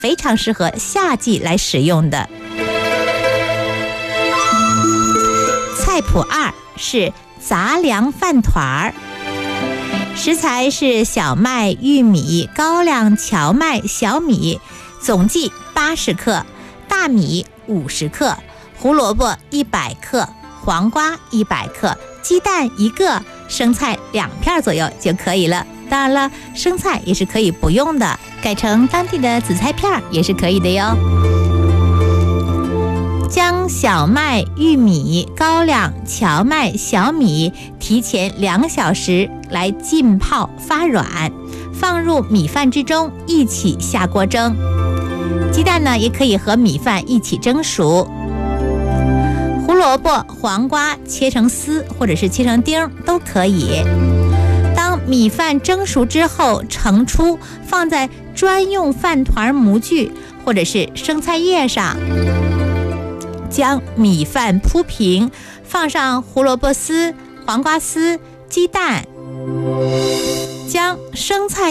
非常适合夏季来使用的。菜谱2是杂粮饭团儿，食材是小麦、玉米、高粱、荞麦、小米，总计80克，大米50克，胡萝卜100克，黄瓜100克，鸡蛋1个，生菜2片左右就可以了。当然了，生菜也是可以不用的，改成当地的紫菜片也是可以的哟。将小麦、玉米、高粱、荞麦、小米提前2小时来浸泡发软，放入米饭之中一起下锅蒸。鸡蛋呢也可以和米饭一起蒸熟。胡萝卜、黄瓜切成丝或者是切成丁都可以。当米饭蒸熟之后，盛出放在专用饭团模具或者是生菜叶上，将米饭铺平，放上胡萝卜丝、黄瓜丝、鸡蛋，将生菜